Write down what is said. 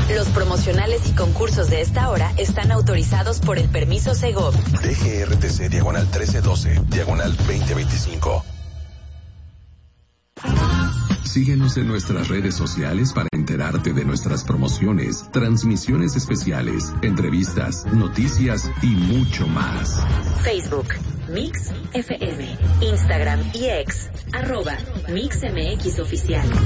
Los promocionales y concursos de esta hora están autorizados por el permiso Segov. DGRTC /1312, /2025. Síguenos en nuestras redes sociales para enterarte de nuestras promociones, transmisiones especiales, entrevistas, noticias y mucho más. Facebook, Mix FM, Instagram y X, @MixMX Oficial.